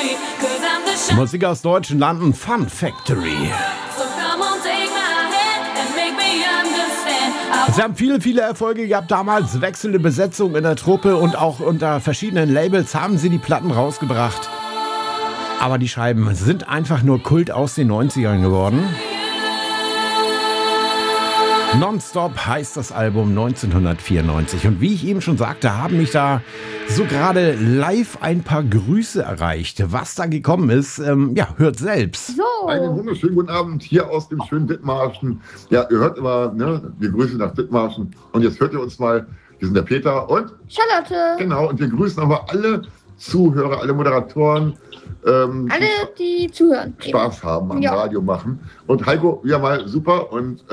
Musik aus deutschen Landen, Fun Factory. Sie haben viele Erfolge gehabt damals, wechselnde Besetzung in der Truppe und auch unter verschiedenen Labels haben sie die Platten rausgebracht. Aber die Scheiben sind einfach nur Kult aus den 90ern geworden. Nonstop heißt das Album 1994. Und wie ich eben schon sagte, haben mich da so gerade live ein paar Grüße erreicht. Was da gekommen ist, hört selbst. So. Einen wunderschönen guten Abend hier aus dem schönen Dithmarschen. Ja, ihr hört immer, ne, die Grüße nach Dithmarschen. Und jetzt hört ihr uns mal, wir sind der Peter und Charlotte. Genau, und wir grüßen aber alle Zuhörer, alle Moderatoren, Alle, die zuhören. Spaß haben am Ja. Radio machen. Und Heiko, wieder mal super und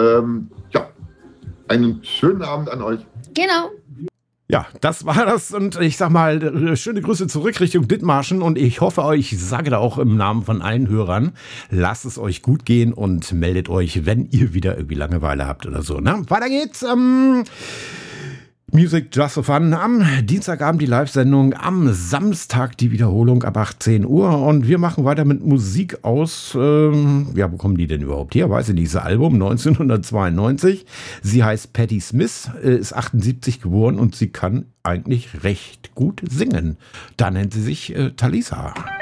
einen schönen Abend an euch. Genau. Ja, das war das und ich sag mal, schöne Grüße zurück Richtung Dithmarschen und ich hoffe ich sage da auch im Namen von allen Hörern, lasst es euch gut gehen und meldet euch, wenn ihr wieder irgendwie Langeweile habt oder so. Ne? Weiter geht's. Music Just for Fun. Am Dienstagabend die Live-Sendung, am Samstag die Wiederholung ab 18 Uhr und wir machen weiter mit Musik aus, wo kommen die denn überhaupt her? Weiß ich nicht, dieses Album 1992. Sie heißt Patti Smith, ist 78 geboren und sie kann eigentlich recht gut singen. Da nennt sie sich Talisa.